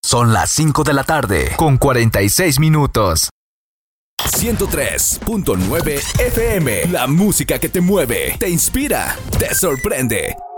Son las 5 de la tarde, con 46 minutos. 103.9 FM. La música que te mueve, te inspira, te sorprende.